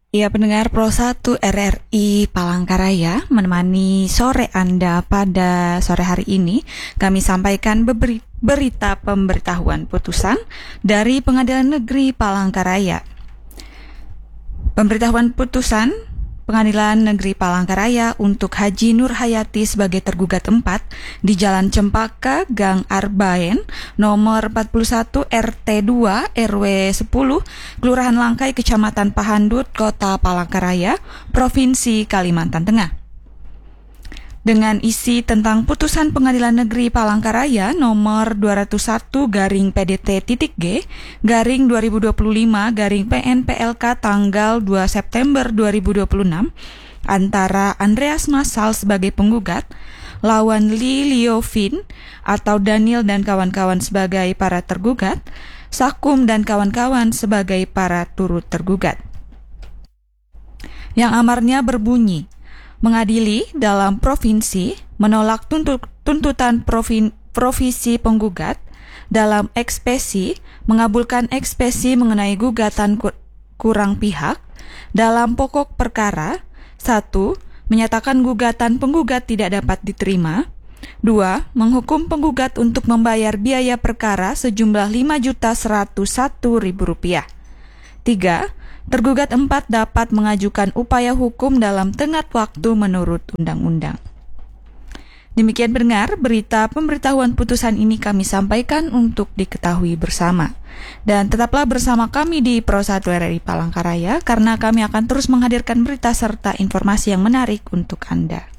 Ya, pendengar Pro 1 RRI Palangkaraya, menemani sore Anda pada sore hari ini, kami sampaikan berita pemberitahuan putusan dari Pengadilan Negeri Palangkaraya. Pemberitahuan putusan Pengadilan Negeri Palangkaraya untuk Haji Nur Hayati sebagai tergugat 4 di Jalan Cempaka, Gang Arbaen, nomor 41 RT 2 RW 10, Kelurahan Langkai, Kecamatan Pahandut, Kota Palangkaraya, Provinsi Kalimantan Tengah. Dengan isi tentang putusan Pengadilan Negeri Palangkaraya nomor 201-P/DT.G/2025-PN/PLK tanggal 2 September 2026 antara Andreas Massal sebagai penggugat, lawan Lee Liovin atau Daniel dan kawan-kawan sebagai para tergugat, Sakum dan kawan-kawan sebagai para turut tergugat. Yang amarnya berbunyi, mengadili dalam provinsi menolak tuntutan provisi penggugat dalam ekspesi, mengabulkan ekspesi mengenai gugatan kurang pihak dalam pokok perkara. 1. Menyatakan gugatan penggugat tidak dapat diterima. 2. Menghukum penggugat untuk membayar biaya perkara sejumlah Rp5.101.000. 3. Tergugat 4 dapat mengajukan upaya hukum dalam tenggat waktu menurut undang-undang. Demikian pendengar, berita pemberitahuan putusan ini kami sampaikan untuk diketahui bersama. Dan tetaplah bersama kami di Pro 1 RRI Palangkaraya karena kami akan terus menghadirkan berita serta informasi yang menarik untuk Anda.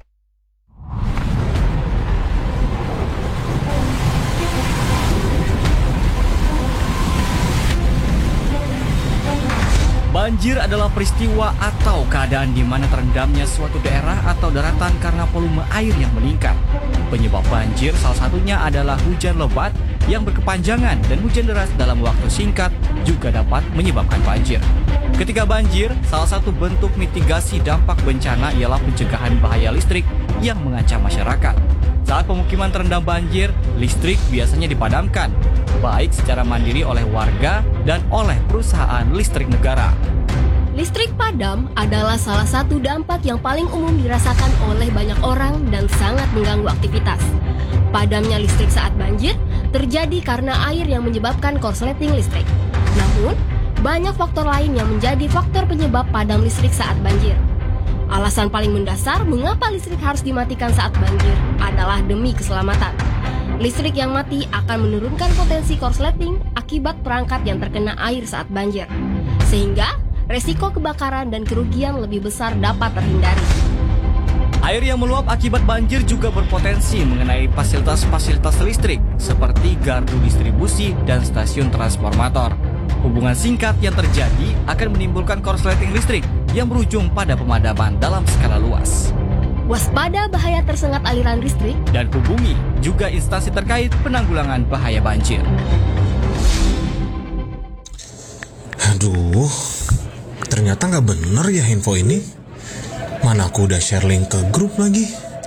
Banjir adalah peristiwa atau keadaan di mana terendamnya suatu daerah atau daratan karena volume air yang meningkat. Penyebab banjir salah satunya adalah hujan lebat yang berkepanjangan dan hujan deras dalam waktu singkat juga dapat menyebabkan banjir. Ketika banjir, salah satu bentuk mitigasi dampak bencana ialah pencegahan bahaya listrik yang mengancam masyarakat. Saat pemukiman terendam banjir, listrik biasanya dipadamkan, baik secara mandiri oleh warga dan oleh perusahaan listrik negara. Listrik padam adalah salah satu dampak yang paling umum dirasakan oleh banyak orang dan sangat mengganggu aktivitas. Padamnya listrik saat banjir terjadi karena air yang menyebabkan korsleting listrik. Namun, banyak faktor lain yang menjadi faktor penyebab padam listrik saat banjir. Alasan paling mendasar mengapa listrik harus dimatikan saat banjir adalah demi keselamatan. Listrik yang mati akan menurunkan potensi korsleting akibat perangkat yang terkena air saat banjir, sehingga resiko kebakaran dan kerugian lebih besar dapat terhindari. Air yang meluap akibat banjir juga berpotensi mengenai fasilitas-fasilitas listrik seperti gardu distribusi dan stasiun transformator. Hubungan singkat yang terjadi akan menimbulkan korsleting listrik yang berujung pada pemadaman dalam skala luas. Waspada bahaya tersengat aliran listrik dan hubungi juga instansi terkait penanggulangan bahaya banjir. Aduh, ternyata nggak bener ya info ini. Mana aku udah share link ke grup lagi.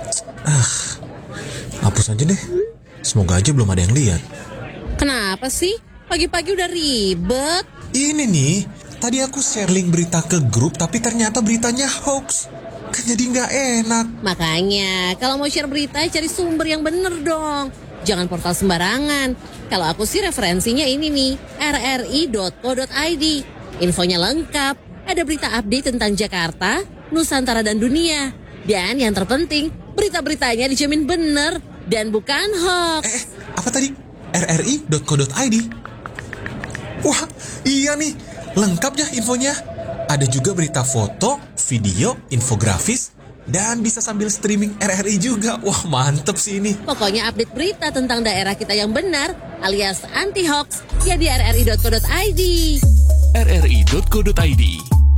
Hapus aja deh. Semoga aja belum ada yang lihat. Kenapa sih? Pagi-pagi udah ribet. Ini nih, tadi aku share link berita ke grup tapi ternyata beritanya hoax. Kan jadi nggak enak. Makanya, kalau mau share berita cari sumber yang bener dong. Jangan portal sembarangan. Kalau aku sih referensinya ini nih, rri.co.id. Infonya lengkap, ada berita update tentang Jakarta, Nusantara dan dunia. Dan yang terpenting, berita-beritanya dijamin bener dan bukan hoax. Apa tadi? rri.co.id. Wah, iya nih, lengkap ya infonya. Ada juga berita foto, video, infografis, dan bisa sambil streaming RRI juga. Wah, mantep sih ini. Pokoknya update berita tentang daerah kita yang benar, alias anti-hoax, ya di rri.co.id. rri.co.id